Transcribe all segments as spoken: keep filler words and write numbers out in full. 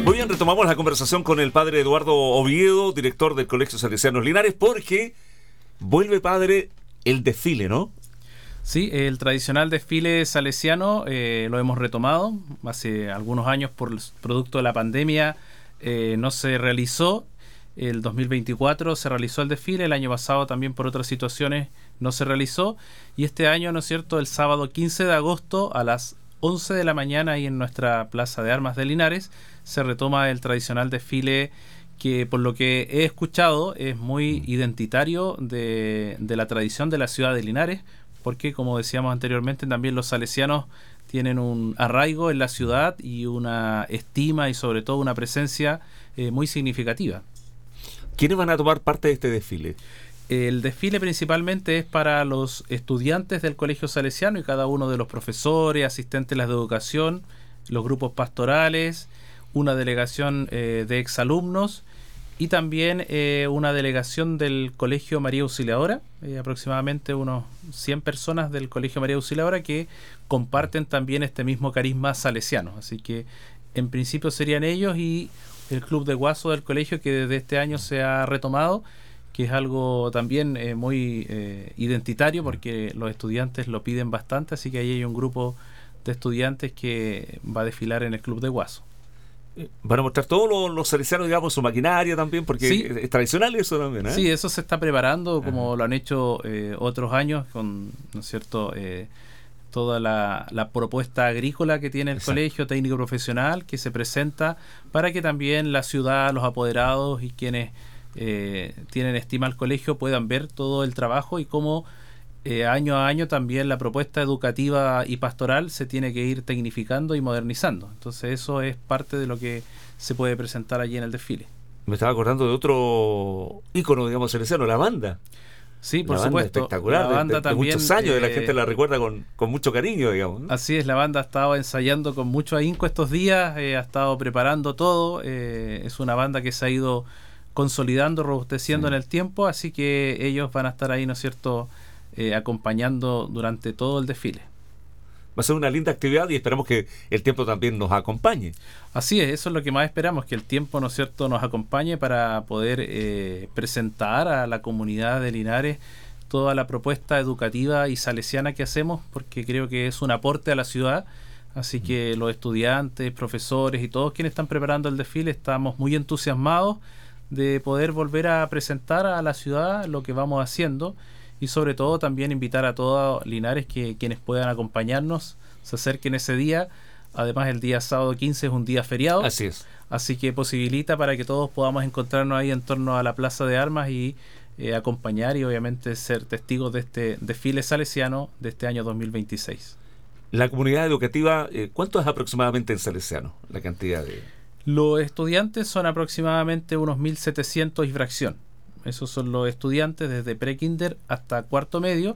Muy bien, retomamos la conversación con el padre Eduardo Oviedo, director del Colegio Salesianos Linares, porque vuelve, padre, el desfile, ¿no? Sí, el tradicional desfile salesiano eh, lo hemos retomado. Hace algunos años, por el producto de la pandemia, eh, no se realizó. El dos mil veinticuatro se realizó el desfile, el año pasado también por otras situaciones no se realizó. Y este año, ¿no es cierto?, el sábado quince de agosto a las once de la mañana, ahí en nuestra Plaza de Armas de Linares, se retoma el tradicional desfile que, por lo que he escuchado, es muy identitario de, de la tradición de la ciudad de Linares, porque, como decíamos anteriormente, también los salesianos tienen un arraigo en la ciudad y una estima y sobre todo una presencia eh, muy significativa. ¿Quiénes van a tomar parte de este desfile? El desfile principalmente es para los estudiantes del Colegio Salesiano y cada uno de los profesores, asistentes de educación, los grupos pastorales, una delegación eh, de exalumnos y también eh, una delegación del Colegio María Auxiliadora, eh, aproximadamente unos cien personas del Colegio María Auxiliadora que comparten también este mismo carisma salesiano. Así que en principio serían ellos y el Club de Guaso del colegio, que desde este año se ha retomado, que es algo también eh, muy eh, identitario porque los estudiantes lo piden bastante, así que ahí hay un grupo de estudiantes que va a desfilar en el Club de Guaso. Van a mostrar todos los, los salesianos, digamos, su maquinaria también, porque sí, es, es tradicional eso también, ¿eh? Sí, eso se está preparando como Ajá. lo han hecho eh, otros años con, ¿no es cierto?, eh, toda la, la propuesta agrícola que tiene el Exacto. Colegio técnico profesional, que se presenta para que también la ciudad, los apoderados y quienes eh, tienen estima al colegio puedan ver todo el trabajo y cómo eh, año a año también la propuesta educativa y pastoral se tiene que ir tecnificando y modernizando. Entonces eso es parte de lo que se puede presentar allí en el desfile. Me estaba acordando de otro ícono, digamos, salesiano, la banda. Sí, por la supuesto. Banda espectacular, la banda de, de, también, de muchos años, eh, la gente la recuerda con, con mucho cariño, digamos, ¿no? Así es, la banda ha estado ensayando con mucho ahínco estos días, eh, ha estado preparando todo, eh, es una banda que se ha ido consolidando, robusteciendo sí. en el tiempo, así que ellos van a estar ahí, ¿no es cierto?, eh, acompañando durante todo el desfile. Va a ser una linda actividad y esperamos que el tiempo también nos acompañe. Así es, eso es lo que más esperamos, que el tiempo, ¿no es cierto?, nos acompañe para poder eh, presentar a la comunidad de Linares toda la propuesta educativa y salesiana que hacemos, porque creo que es un aporte a la ciudad, así que los estudiantes, profesores y todos quienes están preparando el desfile estamos muy entusiasmados de poder volver a presentar a la ciudad lo que vamos haciendo y sobre todo también invitar a todos Linares que quienes puedan acompañarnos se acerquen ese día. Además el día sábado quince es un día feriado, así es, así que posibilita para que todos podamos encontrarnos ahí en torno a la Plaza de Armas y Eh, acompañar y obviamente ser testigos de este desfile salesiano de este año dos mil veintiséis. La comunidad educativa, eh, ¿cuánto es aproximadamente en salesiano? La cantidad de... Los estudiantes son aproximadamente unos mil setecientos y fracción. Esos son los estudiantes desde pre-kinder hasta cuarto medio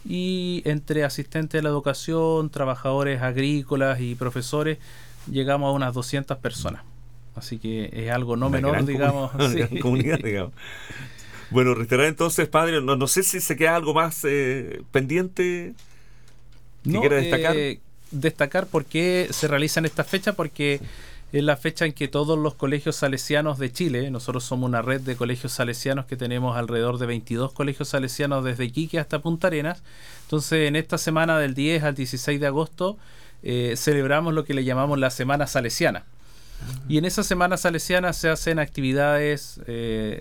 y entre asistentes de la educación, trabajadores agrícolas y profesores llegamos a unas doscientas personas. Así que es algo no Una menor, gran digamos. Comunidad, sí. Una gran comunidad, digamos. Bueno, reiterar entonces, padre, no, no sé si se queda algo más eh, pendiente que no, quiera destacar. Eh, destacar por qué se realizan estas fechas, porque es la fecha en que todos los colegios salesianos de Chile, nosotros somos una red de colegios salesianos que tenemos alrededor de veintidós colegios salesianos desde Iquique hasta Punta Arenas. Entonces, en esta semana del diez al dieciséis de agosto eh, celebramos lo que le llamamos la Semana Salesiana. Y en esa Semana Salesiana se hacen actividades eh,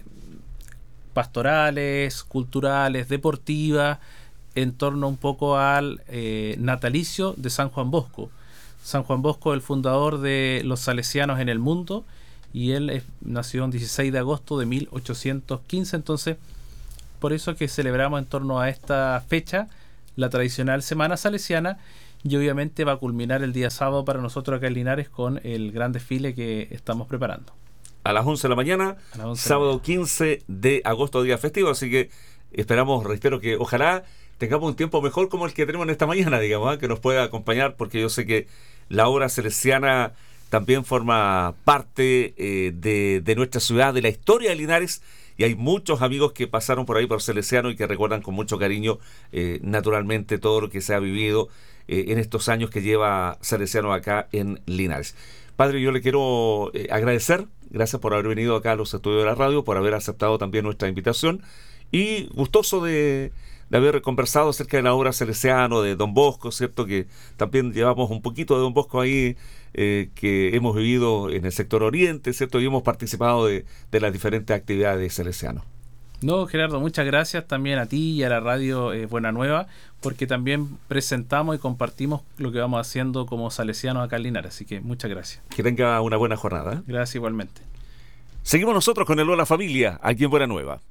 pastorales, culturales, deportivas, en torno un poco al eh, natalicio de San Juan Bosco. San Juan Bosco es el fundador de los salesianos en el mundo y él es, nació el dieciséis de agosto de mil ochocientos quince, entonces por eso que celebramos en torno a esta fecha la tradicional Semana Salesiana y obviamente va a culminar el día sábado para nosotros acá en Linares con el gran desfile que estamos preparando. A las once de la mañana, sábado quince de agosto, día festivo, así que esperamos, reitero, que ojalá tengamos un tiempo mejor como el que tenemos en esta mañana, digamos, ¿eh? Que nos pueda acompañar, porque yo sé que la obra salesiana también forma parte eh, de, de nuestra ciudad, de la historia de Linares, y hay muchos amigos que pasaron por ahí por Salesiano y que recuerdan con mucho cariño, eh, naturalmente, todo lo que se ha vivido eh, en estos años que lleva Salesiano acá en Linares. Padre, yo le quiero eh, agradecer, gracias por haber venido acá a los estudios de la radio, por haber aceptado también nuestra invitación y gustoso de, de haber conversado acerca de la obra Salesiano, de Don Bosco, ¿cierto? Que también llevamos un poquito de Don Bosco ahí, eh, que hemos vivido en el sector oriente, ¿cierto? Y hemos participado de, de las diferentes actividades de Salesiano. No, Gerardo, muchas gracias también a ti y a la radio eh, Buena Nueva, porque también presentamos y compartimos lo que vamos haciendo como salesianos acá en Linares, así que muchas gracias. Que tenga una buena jornada. Gracias igualmente. Seguimos nosotros con el Hola Familia, aquí en Buena Nueva.